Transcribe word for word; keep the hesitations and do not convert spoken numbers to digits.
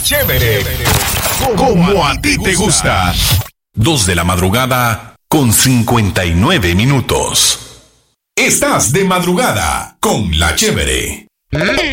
Chévere, como a ti te gusta. Dos de la madrugada con cincuenta y nueve minutos. Estás de madrugada con La Chévere.